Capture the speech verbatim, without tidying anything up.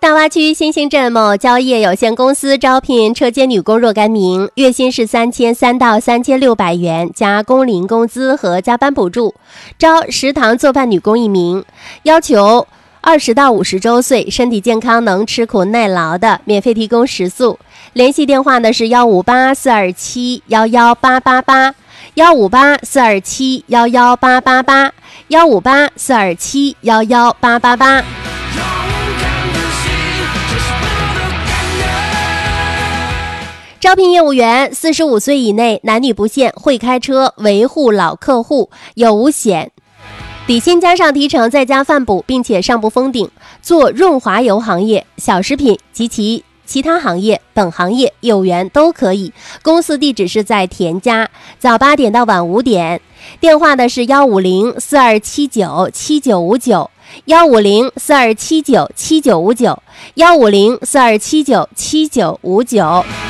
大洼区新兴镇某蕉业有限公司招聘车间女工若干名，月薪是三千三到三千六百元，加工龄工资和加班补助。招食堂做饭女工一名，要求二十到五十周岁，身体健康，能吃苦耐劳的，免费提供食宿。联系电话呢是幺五八四二七幺幺八八八，幺五八四二七幺幺八八八，幺五八四二七幺幺八八八。招聘业务员，四十五岁以内，男女不限，会开车，维护老客户，有五险，底薪加上提成再加饭补，并且上不封顶。做润滑油行业、小食品及其其他行业，本行业业务员都可以。公司地址是在田家，早八点到晚五点。电话的是幺五零四二七九七九五九，幺五零四二七九七九五九，幺五零四二七九七九五九。